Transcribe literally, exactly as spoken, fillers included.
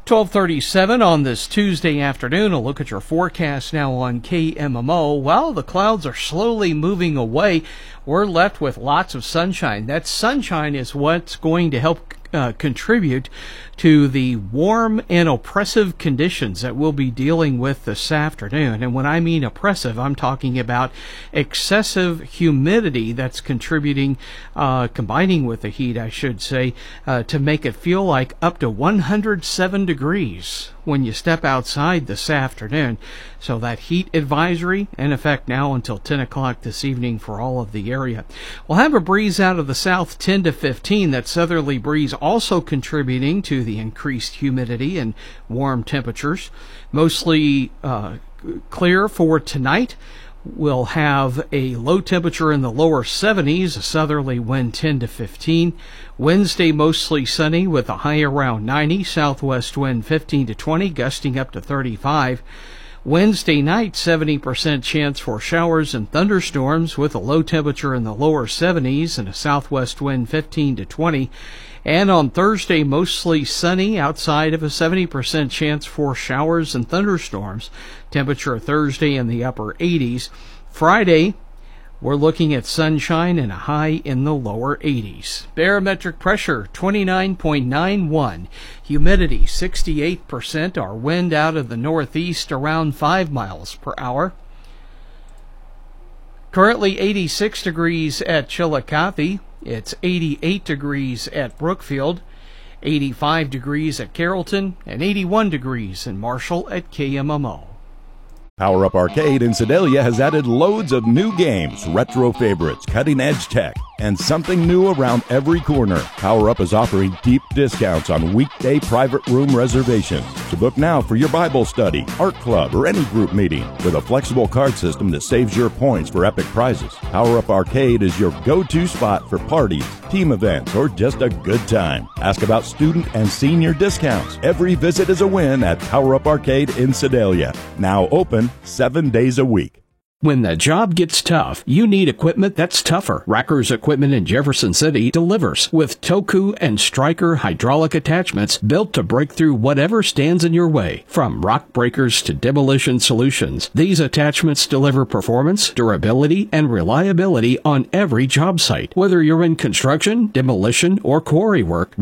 twelve thirty-seven on this Tuesday afternoon. A look at your forecast now on K M M O. While the clouds are slowly moving away, we're left with lots of sunshine. That sunshine is what's going to help uh, contribute to the warm and oppressive conditions that we'll be dealing with this afternoon. And when I mean oppressive, I'm talking about excessive humidity that's contributing, uh, combining with the heat, I should say, uh, to make it feel like up to one hundred seven degrees when you step outside this afternoon. So that heat advisory in effect now until ten o'clock this evening for all of the area. We'll have a breeze out of the south ten to fifteen. That southerly breeze also contributing to the increased humidity and warm temperatures. Mostly uh, clear for tonight. We'll have a low temperature in the lower seventies, a southerly wind ten to fifteen. Wednesday mostly sunny with a high around ninety, southwest wind fifteen to twenty, gusting up to thirty-five. Wednesday night, seventy percent chance for showers and thunderstorms with a low temperature in the lower seventies and a southwest wind fifteen to twenty. And on Thursday, mostly sunny outside of a seventy percent chance for showers and thunderstorms. Temperature Thursday in the upper eighties. Friday, we're looking at sunshine and a high in the lower eighties. Barometric pressure twenty-nine point nine one. Humidity sixty-eight percent. Our wind out of the northeast around five miles per hour. Currently eighty-six degrees at Chillicothe. It's eighty-eight degrees at Brookfield, eighty-five degrees at Carrollton, and eighty-one degrees in Marshall at K M M O. Power Up Arcade in Sedalia has added loads of new games, retro favorites, cutting-edge tech, and something new around every corner. Power Up is offering deep discounts on weekday private room reservations. To book now for your Bible study, art club, or any group meeting with a flexible card system that saves your points for epic prizes. Power Up Arcade is your go-to spot for parties, team events, or just a good time. Ask about student and senior discounts. Every visit is a win at Power Up Arcade in Sedalia. Now open seven days a week. When the job gets tough, you need equipment that's tougher. Racker's Equipment in Jefferson City delivers with Toku and Stryker hydraulic attachments built to break through whatever stands in your way. From rock breakers to demolition solutions, these attachments deliver performance, durability, and reliability on every job site. Whether you're in construction, demolition, or quarry work,